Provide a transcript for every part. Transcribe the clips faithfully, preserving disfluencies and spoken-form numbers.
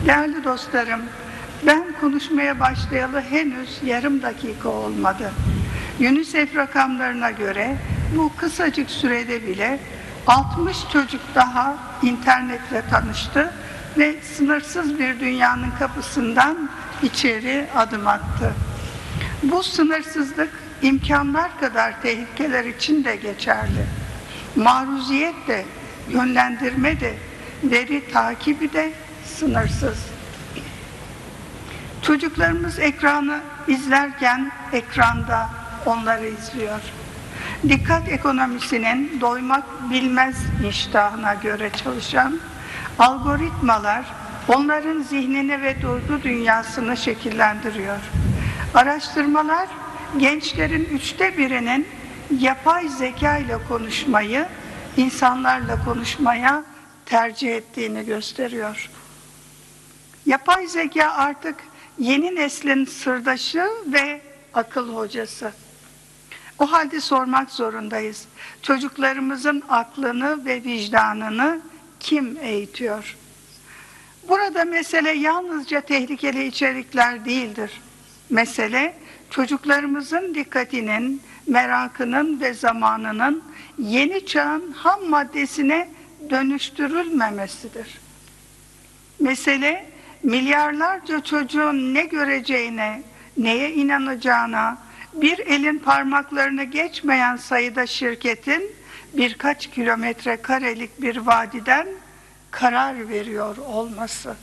Değerli dostlarım, ben konuşmaya başlayalı henüz yarım dakika olmadı. UNICEF rakamlarına göre bu kısacık sürede bile altmış çocuk daha internetle tanıştı ve sınırsız bir dünyanın kapısından içeri adım attı. Bu sınırsızlık imkanlar kadar tehlikeler için de geçerli. Maruziyet de, yönlendirme de, veri takibi de sınırsız. Çocuklarımız ekranı izlerken ekranda onları izliyor. Dikkat ekonomisinin doymak bilmez iştahına göre çalışan algoritmalar onların zihnini ve duygu dünyasını şekillendiriyor. Araştırmalar gençlerin üçte birinin yapay zeka ile konuşmayı, insanlarla konuşmaya tercih ettiğini gösteriyor. Yapay zeka artık yeni neslin sırdaşı ve akıl hocası. O halde sormak zorundayız. Çocuklarımızın aklını ve vicdanını kim eğitiyor? Burada mesele yalnızca tehlikeli içerikler değildir. Mesele çocuklarımızın dikkatinin, merakının ve zamanının yeni çağın ham maddesine dönüştürülmemesidir. Mesele milyarlarca çocuğun ne göreceğine, neye inanacağına, bir elin parmaklarını geçmeyen sayıda şirketin birkaç kilometre karelik bir vadiden karar veriyor olması.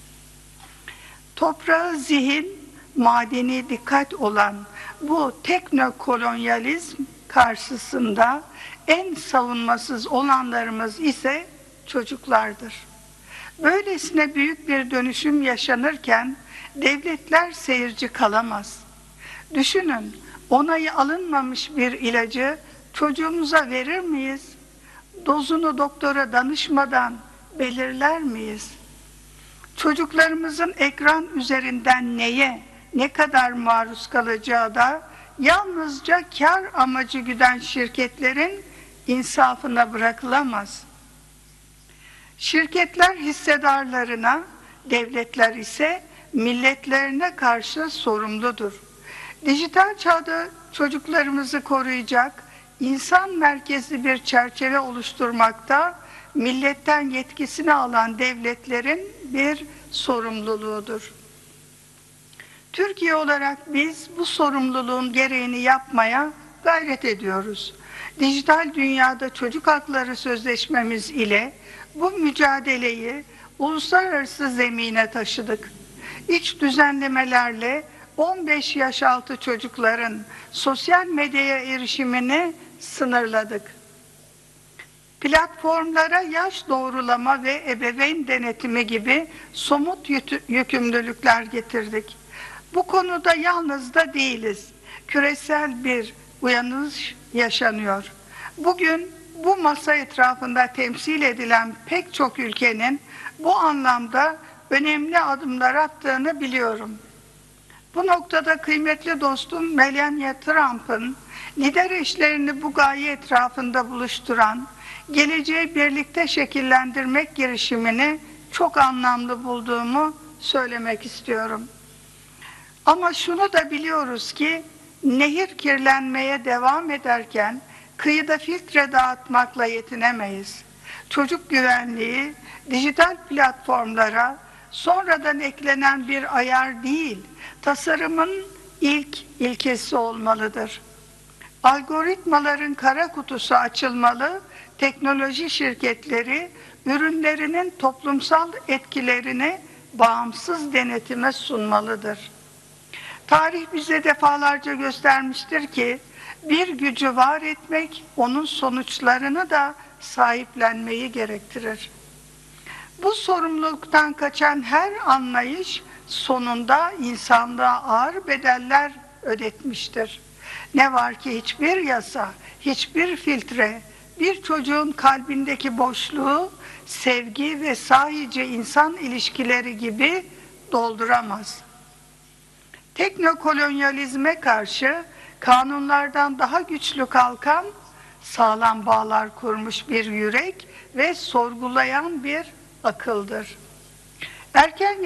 Toprağı zihin, madeni dikkat olan bu teknokolonyalizm karşısında en savunmasız olanlarımız ise çocuklardır. Böylesine büyük bir dönüşüm yaşanırken devletler seyirci kalamaz. Düşünün, onayı alınmamış bir ilacı çocuğumuza verir miyiz? Dozunu doktora danışmadan belirler miyiz? Çocuklarımızın ekran üzerinden neye, ne kadar maruz kalacağı da yalnızca kar amacı güden şirketlerin insafına bırakılamaz. Şirketler hissedarlarına, devletler ise milletlerine karşı sorumludur. Dijital çağda çocuklarımızı koruyacak, insan merkezli bir çerçeve oluşturmakta milletten yetkisini alan devletlerin bir sorumluluğudur. Türkiye olarak biz bu sorumluluğun gereğini yapmaya gayret ediyoruz. Dijital dünyada çocuk hakları sözleşmemiz ile bu mücadeleyi uluslararası zemine taşıdık. İç düzenlemelerle on beş yaş altı çocukların sosyal medyaya erişimini sınırladık. Platformlara yaş doğrulama ve ebeveyn denetimi gibi somut yükümlülükler getirdik. Bu konuda yalnız da değiliz. Küresel bir uyanış yaşanıyor. Bugün bu masa etrafında temsil edilen pek çok ülkenin bu anlamda önemli adımlar attığını biliyorum. Bu noktada kıymetli dostum Melania Trump'ın lider eşlerini bu gaye etrafında buluşturan, geleceği birlikte şekillendirmek girişimini çok anlamlı bulduğumu söylemek istiyorum. Ama şunu da biliyoruz ki nehir kirlenmeye devam ederken kıyıda filtre dağıtmakla yetinemeyiz. Çocuk güvenliği dijital platformlara sonradan eklenen bir ayar değil, tasarımın ilk ilkesi olmalıdır. Algoritmaların kara kutusu açılmalı, teknoloji şirketleri ürünlerinin toplumsal etkilerini bağımsız denetime sunmalıdır. Tarih bize defalarca göstermiştir ki bir gücü var etmek onun sonuçlarını da sahiplenmeyi gerektirir. Bu sorumluluktan kaçan her anlayış sonunda insanlığa ağır bedeller ödetmiştir. Ne var ki hiçbir yasa, hiçbir filtre bir çocuğun kalbindeki boşluğu sevgi ve sahici insan ilişkileri gibi dolduramaz. Teknokolonyalizme karşı kanunlardan daha güçlü kalkan, sağlam bağlar kurmuş bir yürek ve sorgulayan bir akıldır. Erken